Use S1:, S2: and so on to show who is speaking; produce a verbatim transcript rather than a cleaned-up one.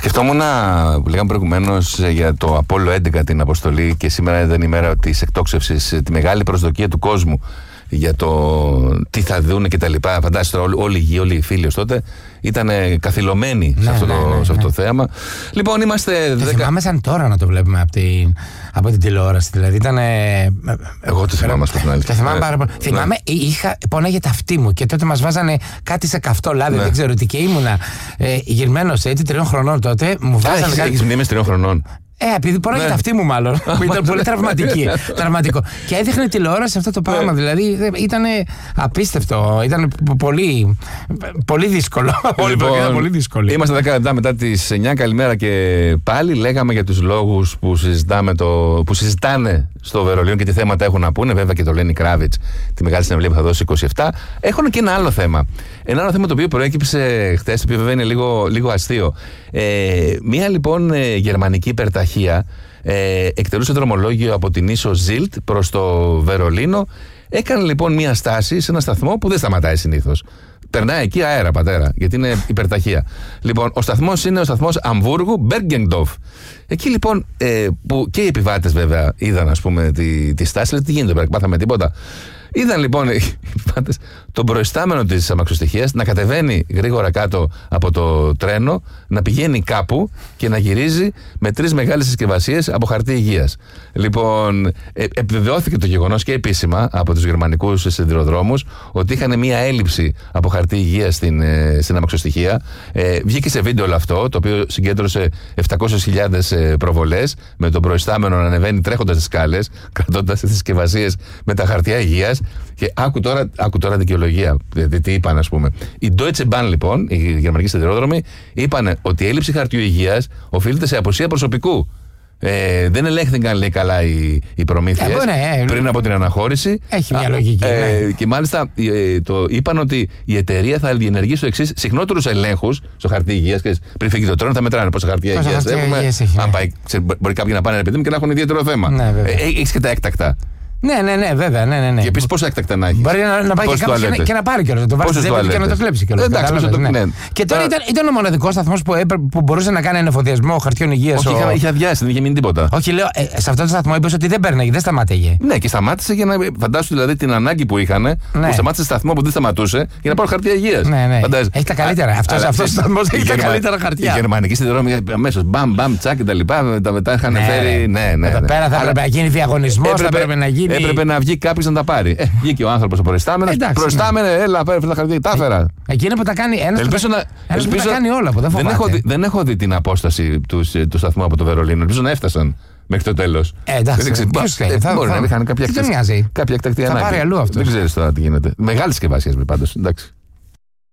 S1: Σκεφτόμουν, που λέγαμε προηγουμένως, για το Απόλλω έντεκα την αποστολή, και σήμερα ήταν η μέρα της εκτόξευσης, τη μεγάλη προσδοκία του κόσμου για το τι θα δουν και τα λοιπά. Φαντάζεστε, όλοι οι γη, όλοι οι φίλοι ως τότε ήταν καθυλωμένοι ναι, σε, αυτό, ναι, το, ναι, σε αυτό ναι. το θέαμα. Λοιπόν, είμαστε.
S2: Το δέκα... θυμάμαι σαν τώρα να το βλέπουμε από την, από την τηλεόραση. Δηλαδή ήταν.
S1: Εγώ το θυμάμαι, ας πω την αλήθεια.
S2: Το θυμάμαι πάρα πολύ. Ναι. Θυμάμαι, είχα, πόναγε τα αυτή μου και τότε μας βάζανε κάτι σε καυτό λάδι, ναι. δεν ξέρω τι, και ήμουνα ε, γυρμένος έτσι τριών χρονών τότε. Μου βάζανε.
S1: Έχεις,
S2: κάτι...
S1: έχεις μνήμες τριών χρονών.
S2: Ε, επειδή πόναγε ναι. αυτή μου μάλλον. Που ήταν πολύ τραυματική. Τραυματικό. Και έδειχνε τηλεόραση αυτό το πράγμα. Δηλαδή ήταν απίστευτο. Ήταν πολύ, πολύ δύσκολο.
S1: Λοιπόν,
S2: ήταν πολύ δύσκολο.
S1: Είμαστε δέκα λεπτά μετά τις εννιά. Καλημέρα και πάλι. Λέγαμε για τους λόγους που, το, που συζητάνε στο Βερολίνο και τι θέματα έχουν να πούνε. Βέβαια και το Λένι Κράβιτς, τη μεγάλη συναυλία που θα δώσει είκοσι επτά. Έχουν και ένα άλλο θέμα. Ένα άλλο θέμα το οποίο προέκυψε χθες, το οποίο βέβαια είναι λίγο, λίγο αστείο. Ε, μία λοιπόν ε, γερμανική υπερταχεία ε, εκτελούσε δρομολόγιο από την ίσο Ζίλτ προς το Βερολίνο. Έκανε λοιπόν μία στάση σε ένα σταθμό που δεν σταματάει συνήθως. Περνάει εκεί αέρα, πατέρα, γιατί είναι υπερταχεία. Λοιπόν, ο σταθμός είναι ο σταθμος Αμβούργου Μπέργκεντορφ. Εκεί λοιπόν, ε, που και οι επιβάτες βέβαια είδαν, ας πούμε, τη, τη στάση, λέει, τι γίνεται, δεν πάθαμε τίποτα. Είδαν λοιπόν οι επιβάτες τον προϊστάμενο της αμαξοστοιχείας να κατεβαίνει γρήγορα κάτω από το τρένο, να πηγαίνει κάπου και να γυρίζει με τρεις μεγάλες συσκευασίες από χαρτί υγείας. Λοιπόν, ε, επιβεβαιώθηκε το γεγονός και επίσημα από τους γερμανικούς σιδηροδρόμους ότι είχαν μία έλλειψη από χαρτί υγείας στην, ε, στην αμαξοστοιχεία. Ε, βγήκε σε βίντεο όλο αυτό, το οποίο συγκέντρωσε επτακόσιες χιλιάδες προβολές, με τον προϊστάμενο να ανεβαίνει τρέχοντας τις σκάλες, κρατώντας τις συσκευασίες με τα χαρτιά υγείας. Και άκου τώρα, άκου τώρα δικαιολογία. Δηλαδή, τι είπαν, ας πούμε. Η Deutsche Bahn, λοιπόν, οι γερμανικοί σιδηρόδρομοι, είπαν ότι η έλλειψη χαρτιού υγείας οφείλεται σε απουσία προσωπικού. Ε, δεν ελέγχθηκαν, λέει, καλά οι, οι προμήθειες ε, πριν από την αναχώρηση.
S2: Έχει μια λογική.
S1: Ε,
S2: ναι.
S1: Και μάλιστα ε, το είπαν ότι η εταιρεία θα διενεργήσει στο εξής: συχνότερους ελέγχους στο χαρτί υγείας. Πριν φύγει το τρένο, θα μετράνε πόσα χαρτιά υγείας έχουμε. Αν πάει, μπορεί κάποιοι να πάνε ένα παιδί μου και να έχουν ιδιαίτερο θέμα. Ναι, ε, έχεις και τα έκτακτα.
S2: Ναι, ναι, ναι, βέβαια. Ναι, ναι, ναι.
S1: Και επίσης πόσα έκτακτα να έχει.
S2: Μπορεί να, να πάει και, κάποιος και, και να πάρει κιόλας. Να το βάλει στο ζεύγη και να το κλέψει κιόλας.
S1: Εντάξει, το, ναι. Ναι.
S2: Και τώρα ήταν, ήταν ο μοναδικός σταθμός που, που μπορούσε να κάνει εφοδιασμό χαρτιών υγείας.
S1: Όχι, ο... είχε αδειάσει, δεν είχε μείνει τίποτα.
S2: Όχι, λέω, ε, σε αυτό το σταθμό είπες ότι δεν παίρναγε, δεν σταμάτηγε.
S1: Ναι, και σταμάτησε για να. Φαντάσου δηλαδή την ανάγκη που είχαν, ναι. που σταμάτησε σταθμό που δεν σταματούσε για να πάρουν χαρτιά υγείας.
S2: Ναι, ναι. Έχει τα καλύτερα. Αυτό ο σταθμός έχει τα καλύτερα χαρτιά.
S1: Οι γερμανικοί σιδηρόδρομοι αμέσως μπαμ, μπαμ, τσάκ και τα λοιπά. Μετά είχαν φέρει. Ναι, ναι.
S2: Εδώ πέρα θα έπρεπε να γίνει διαγωνισμός, θα έπρεπε να γίνει.
S1: Έπρεπε να βγει κάποιος να τα πάρει. Ε, βγήκε ο άνθρωπος ο προϊστάμενος. Προϊστάμενε, έλα, φέρε τα χαρτιά, τα έφερα.
S2: Εκείνο που τα κάνει ένας. Ελπίζω να τα κάνει όλα, που δεν φοβάται.
S1: Δεν έχω δει, δεν έχω δει την απόσταση του, του σταθμού από το Βερολίνο. Ελπίζω να έφτασαν μέχρι το τέλος.
S2: Ε, εντάξει.
S1: Ε, μπορεί να είχαν κάποια εκτακτή ανάγκη.
S2: Θα πάρει αλλού αυτό.
S1: Δεν ξέρεις τώρα τι γίνεται. Μεγάλες συσκευασίες πάντως. Εντάξει.